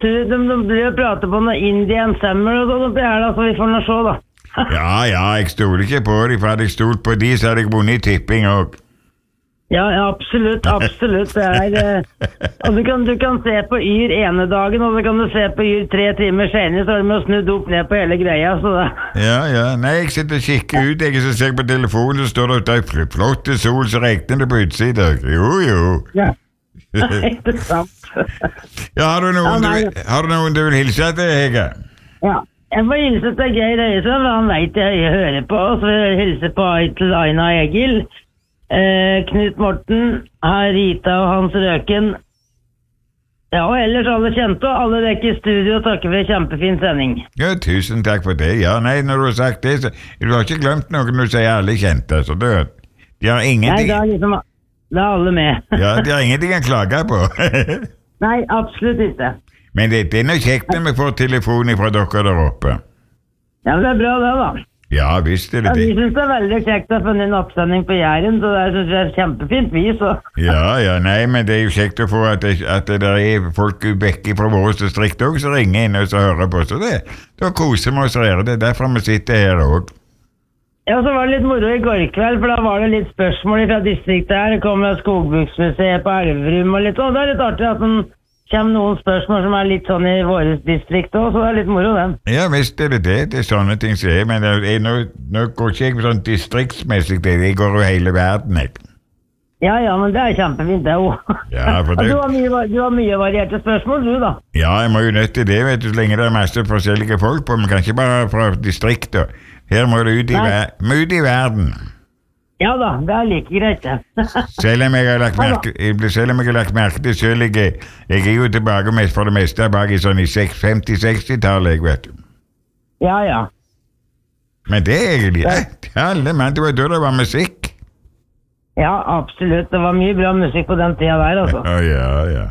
de blir jo pratet på noe Indian Summer og sånn oppi her da, så vi får nå se da. Ja, jeg stoler ikke på dem, for hadde jeg stolt på de, så hadde jeg vunnet i tipping også. Ja, absolutt. Det og du kan se på Yr ene dagen, og så kan du se på Yr 3 timer senere, så har de snudd opp ned på hele greia, så det. Ja, nei, jeg sitter og kikker ut, jeg så ser på telefonen, så står det at det flotte sol, så regner det på utsiden. Jo. Ja, ikke sant. Ja, har du noen du vil hilse til, Hege? Ja, jeg får hilse til Geir Øyesund, for han vet jeg hører på, og så vil jeg hilse på Eitel, Aina og Egil. Knut Morten, Rita og Hans Røken. Ja, og ellers alle kjente, og alle dere i studio takker for en kjempefin sending. Ja, tusen takk for det. Ja, nei, når du har sagt det, så du har ikke glemt noe når du sier alle kjente, så de har ingenting. Nei, da er alle med. Ja, de har ingenting å klage på. Nei, absolutt ikke. Men det er noe kjekt når vi får telefon fra dere der oppe. Ja, men det er bra det da. Ja, visst er det det. Vi synes det er veldig kjekt å få en oppsending på Jæren, så det synes jeg er kjempefint vi, så. Ja, nei, men det er jo kjekt å få at det der er folk vekke fra vårt distrikt også, som ringer inn og så hører på, så da koser vi oss og gjør det, derfor vi sitter her også. Ja, så var det litt moro i går kveld, for da var det litt spørsmål fra distriktet her, det kom fra Skogbruksmuseet på Elverum og litt, og det er litt artig at den kommer noen spørsmål som er litt sånn i våres distrikt også, så det er litt moro den. Ja, visst er det det. Det er sånne ting som er, men nå går ikke jeg på sånn distriktsmessig, det går jo hele verden, ikke? Ja, men det er kjempefint det også. Ja, for det. Du har mye varierte spørsmål, du da. Ja, jeg må jo nødt til det, vet du, så lenge det er masse forskjellige folk på, men kanskje bare fra distrikter. Her må det ut i verden. Ja da, det er like greit det. Selv om jeg har lagt merke til selv, jeg er jo tilbake for det meste bak i sånn i 50-60-tallet, jeg vet du. Ja. Men det er egentlig alle mann, det var da det var musikk. Ja, absolutt, det var mye bra musikk på den tida der, altså. Ja.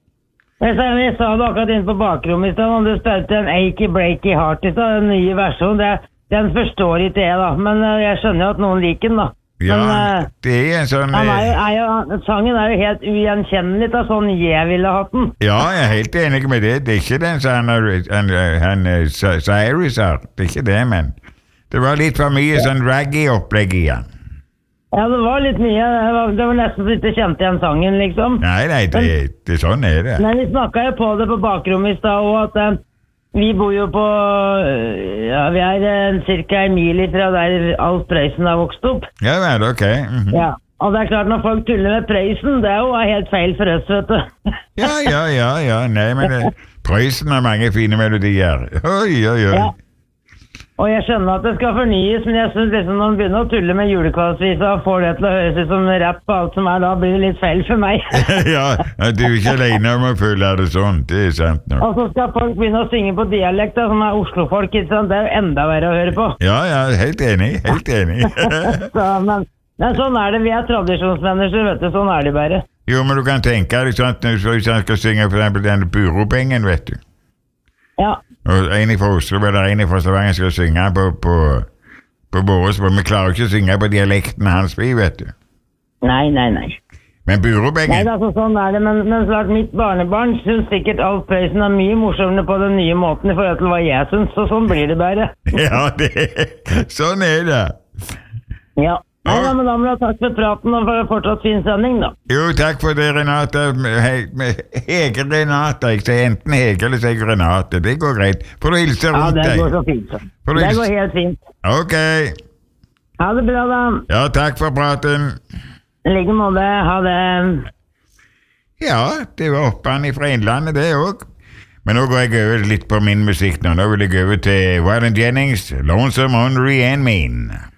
Jeg sa det akkurat inne på bakrommet i stedet, om du spilte en Achy Breaky Heart i stedet, en ny versjon, den forstår ikke jeg da, men jeg skjønner jo at noen liker den da. Ja, men, det er en sånn... sangen er jo helt ugjenkjennelig av sånn jeg ville hatt den. Ja, jeg er helt enig med det. Det er ikke den som Cyrus har. Det er ikke det, men det var litt for mye sånn raggy-opplegg igjen. Ja, det var litt mye. Det var nesten så ikke kjente igjen sangen, liksom. Nei, det sånn er det. Men vi snakket jo på det på bakrommet i sted, og at... Vi bor jo på, vi er cirka en mil fra der Alf Prøysen har vokst opp. Ja, vel, ok. Ja, og det er klart når folk tuller med Prøysen, det er jo helt feil for oss, vet du. Ja, nei, men Prøysen har mange fine melodier. Oi. Ja. Og jeg skjønner at det skal fornyes, men jeg synes liksom når man begynner å tulle med julekvalsvisa og får det til å høres ut som rapp og alt som er, da blir det litt feil for meg. Ja, du er ikke alene om å føle det sånn, det er sant nå. Og så skal folk begynne å synge på dialekt, som er Oslo-folk, ikke sant? Det er jo enda verre å høre på. Ja, helt enig. Men sånn er det, vi er tradisjonsmennesker, vet du, sånn er det bare. Jo, men du kan tenke deg sånn, hvis han skal synge for eksempel den buropengen, vet du. Ja. Og en fra Oslo, eller en fra Stavanger skal synge på våres, men vi klarer ikke å synge på dialekten hans, vet du. Nei. Men burobengen... Nei, altså, sånn er det, men klart mitt barnebarn synes sikkert Alf Prøysen er mye morsommere på den nye måten i forhold til hva jeg synes, så sånn blir det bare. Ja, sånn er det. Ja. Nei, men da må du takk for praten og for fortsatt fin sending, da. Jo, takk for det, Renate. Hege Renate. Jeg sier enten Hege eller sier Renate. Det går greit. Får du hilse rundt deg? Ja, det går så fint. Det går helt fint. Ok. Ha det bra, da. Ja, takk for praten. I like måte. Ha det. Ja, det var oppene fra Innlandet, det også. Men nå går jeg over litt på min musikk nå. Nå vil jeg gå over til Waylon Jennings, Lonesome, Ornery and Mean.